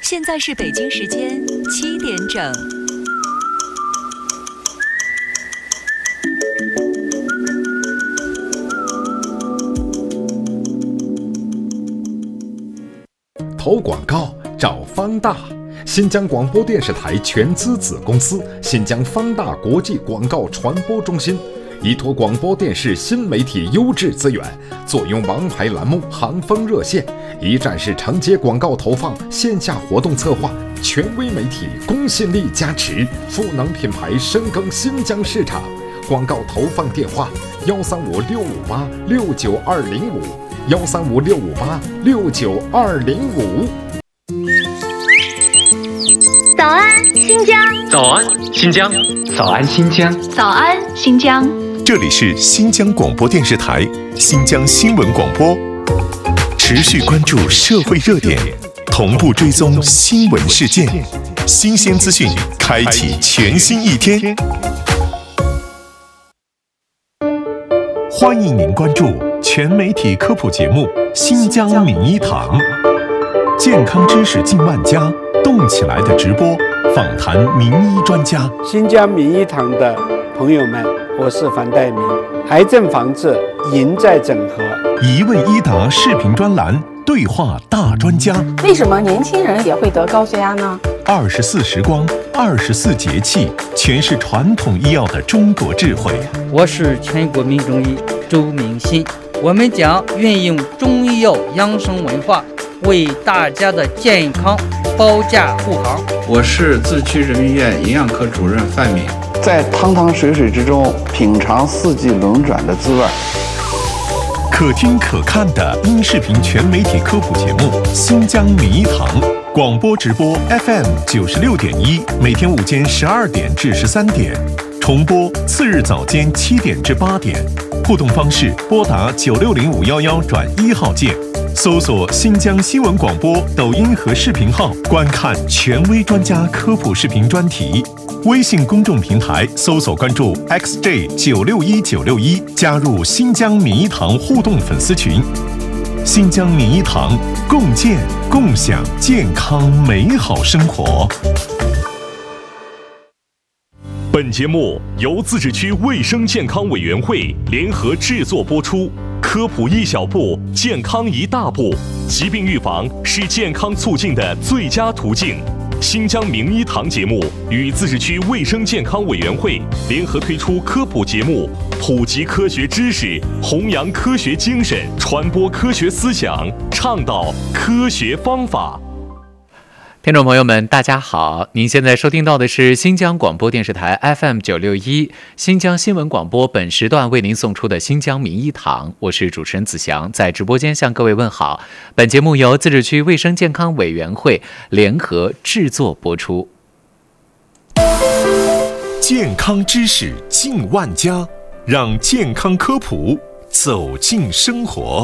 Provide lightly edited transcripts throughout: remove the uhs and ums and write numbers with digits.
现在是北京时间7点整。 投广告找方大，新疆广播电视台全资子公司新疆方大国际广告传播中心，依托广播电视新媒体优质资源，坐拥王牌栏目、行风热线，一站式承接广告投放、线下活动策划，权威媒体公信力加持，赋能品牌深耕新疆市场。广告投放电话：135-658-69205，135-658-69205。 早安，新疆！ 早安，新疆！早安，新疆！ 早安，新疆！ 这里是新疆广播电视台新疆新闻广播，持续关注社会热点，同步追踪新闻事件，新鲜资讯，开启全新一天。欢迎您关注全媒体科普节目《新疆名医堂》，健康知识近万家，动起来的直播，访谈名医专家。 新疆名医堂的朋友们，我是樊岱明。癌症防治赢在整合， 一问一答视频专栏，对话大专家。 为什么年轻人也会得高血压呢 ？24时光，24节气，全是传统医药的中国智慧。 我是全国名中医周明新，我们将运用中医药养生文化，为大家的健康保驾护航。 我是自区人民医院营养科主任范敏， 在汤汤水水之中品尝四季轮转的滋味。 可听可看的音视频全媒体科普节目《新疆名医堂》，广播直播 FM96.1，每天午间12点至13点，重播次日早间7点至8点。互动方式：拨打960511转1号键，搜索新疆新闻广播抖音和视频号，观看权威专家科普视频专题。微信公众平台搜索关注 XJ961961，加入新疆名医堂互动粉丝群。新疆名医堂，共建共享健康美好生活。 本节目由自治区卫生健康委员会联合制作播出。科普一小步，健康一大步。疾病预防是健康促进的最佳途径。新疆名医堂节目与自治区卫生健康委员会联合推出科普节目，普及科学知识，弘扬科学精神，传播科学思想，倡导科学方法。 听众朋友们，大家好！您现在收听到的是新疆广播电视台 FM961 新疆新闻广播，本时段为您送出的新疆名医堂，我是主持人子祥，在直播间向各位问好。本节目由自治区卫生健康委员会联合制作播出。 健康知识近万家，让健康科普走进生活。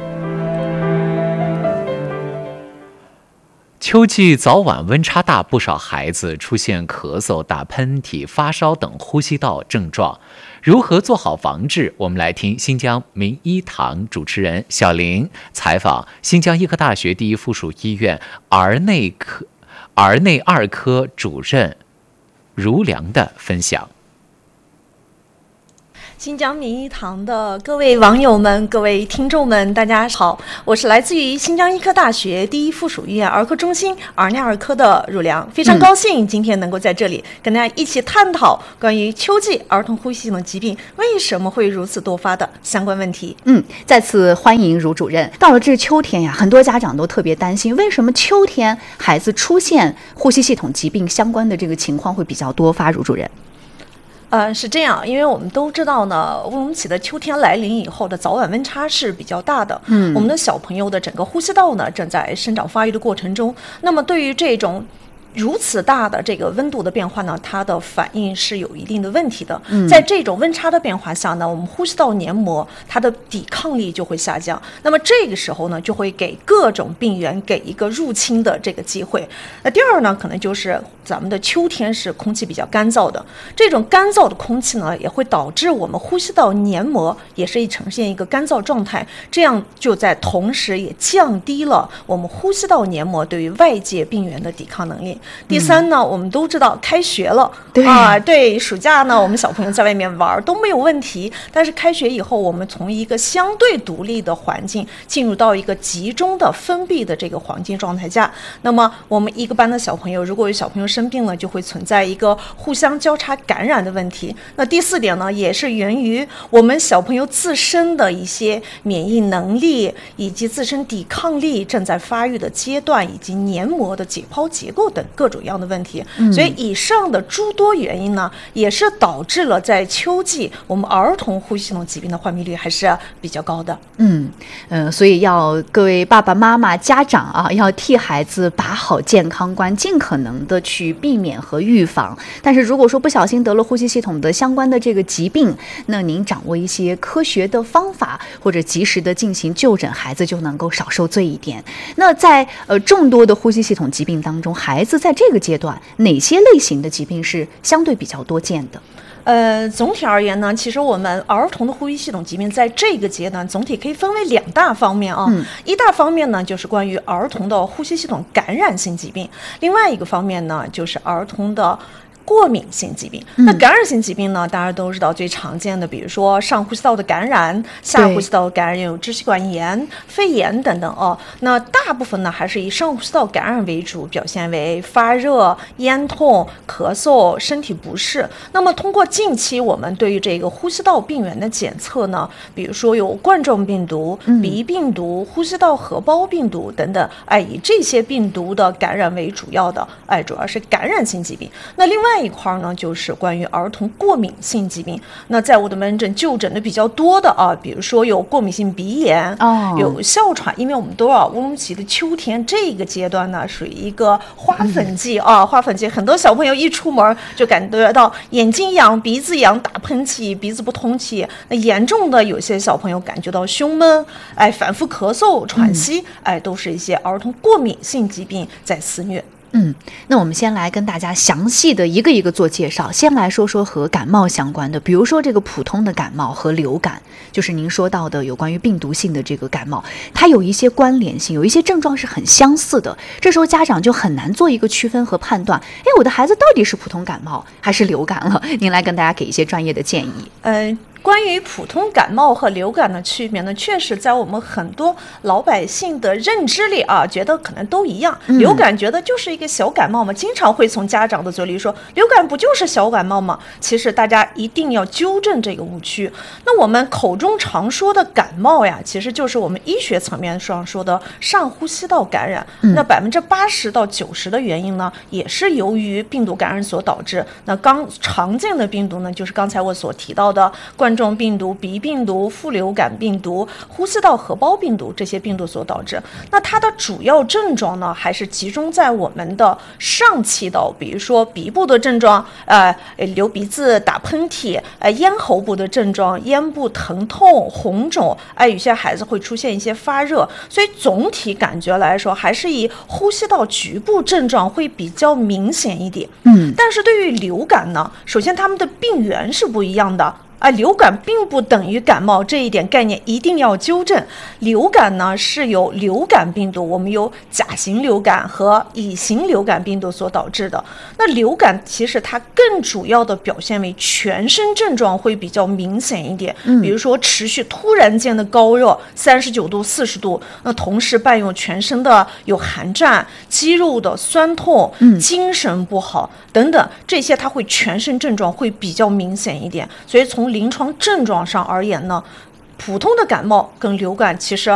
秋季早晚温差大，不少孩子出现咳嗽、打喷嚏、发烧等呼吸道症状。如何做好防治？我们来听新疆名医堂主持人小玲采访新疆医科大学第一附属医院儿内二科主任如良的分享。 新疆名医堂的各位网友们、各位听众们，大家好，我是来自于新疆医科大学第一附属医院儿科中心儿内二科的如良，非常高兴今天能够在这里跟大家一起探讨关于秋季儿童呼吸系统疾病为什么会如此多发的相关问题。 再次欢迎如主任。到了这秋天呀，很多家长都特别担心，为什么秋天孩子出现呼吸系统疾病相关的这个情况会比较多发？如主任。 是这样，因为我们都知道呢，乌鲁木齐的秋天来临以后的早晚温差是比较大的。我们的小朋友的整个呼吸道呢正在生长发育的过程中，那么对于这种如此大的这个温度的变化呢，它的反应是有一定的问题的。在这种温差的变化下呢，我们呼吸道黏膜它的抵抗力就会下降。那么这个时候呢，就会给各种病原给一个入侵的这个机会。那第二呢，可能就是咱们的秋天是空气比较干燥的，这种干燥的空气呢，也会导致我们呼吸道黏膜也是呈现一个干燥状态，这样就在同时也降低了我们呼吸道黏膜对于外界病原的抵抗能力。第三呢，我们都知道开学了，对，暑假呢，我们小朋友在外面玩都没有问题，但是开学以后，我们从一个相对独立的环境进入到一个集中的封闭的这个环境状态下，那么我们一个班的小朋友，如果有小朋友生病了，就会存在一个互相交叉感染的问题。那第四点呢，也是源于我们小朋友自身的一些免疫能力以及自身抵抗力正在发育的阶段，以及黏膜的解剖结构等各种样的问题。所以以上的诸多原因呢，也是导致了在秋季我们儿童呼吸系统疾病的患病率还是比较高的。 所以要各位爸爸妈妈家长啊，要替孩子把好健康关，尽可能的去避免和预防。但是如果说不小心得了呼吸系统的相关的这个疾病，那您掌握一些科学的方法，或者及时的进行就诊，孩子就能够少受罪一点。那在众多的呼吸系统疾病当中，孩子在这个阶段哪些类型的疾病是相对比较多见的？ 总体而言呢，其实我们儿童的呼吸系统疾病在这个阶段总体可以分为2大方面啊。一大方面呢，就是关于儿童的呼吸系统感染性疾病；另外一个方面呢，就是儿童的过敏性疾病。那感染性疾病呢，大家都知道最常见的，比如说上呼吸道的感染、下呼吸道的感染，有支气管炎、肺炎等等哦。那大部分呢还是以上呼吸道感染为主，表现为发热、咽痛、咳嗽、身体不适。那么通过近期我们对于这个呼吸道病原的检测呢，比如说有冠状病毒、鼻病毒、呼吸道合胞病毒等等，以这些病毒的感染为主要的，主要是感染性疾病。那另外一块呢，就是关于儿童过敏性疾病。那在我的门诊就诊的比较多的比如说有过敏性鼻炎，有哮喘，因为我们都要乌鲁木齐的秋天这个阶段呢，属于一个花粉季花粉季，很多小朋友一出门就感觉到眼睛痒、鼻子痒、打喷嚏、鼻子不通气。那严重的有些小朋友感觉到胸闷，反复咳嗽、喘息，都是一些儿童过敏性疾病在肆虐。 那我们先来跟大家详细的一个一个做介绍。先来说说和感冒相关的，比如说这个普通的感冒和流感，就是您说到的有关于病毒性的这个感冒，它有一些关联性，有一些症状是很相似的。这时候家长就很难做一个区分和判断，我的孩子到底是普通感冒还是流感了？您来跟大家给一些专业的建议。 关于普通感冒和流感的区别呢，确实在我们很多老百姓的认知里觉得可能都一样。流感觉得就是一个小感冒嘛，经常会从家长的嘴里说流感不就是小感冒吗？其实大家一定要纠正这个误区。那我们口中常说的感冒呀，其实就是我们医学层面上说的上呼吸道感染。那80%到90%的原因呢，也是由于病毒感染所导致。那常见的病毒呢，就是刚才我所提到的冠状病毒、鼻病毒、副流感病毒、呼吸道合胞病毒这些病毒所导致。那它的主要症状呢，还是集中在我们的上气道，比如说鼻部的症状，流鼻子、打喷嚏，咽喉部的症状，咽部疼痛、红肿，有些孩子会出现一些发热。所以总体感觉来说，还是以呼吸道局部症状会比较明显一点。但是对于流感呢，首先它们的病原是不一样的。流感并不等于感冒，这一点概念一定要纠正。流感呢是由流感病毒，我们有甲型流感和乙型流感病毒所导致的。那流感其实它更主要的表现为全身症状会比较明显一点，比如说持续突然间的高热39度、40度，那同时伴有全身的有寒战、肌肉的酸痛、精神不好等等，这些它会全身症状会比较明显一点。所以从临床症状上而言呢，普通的感冒跟流感其实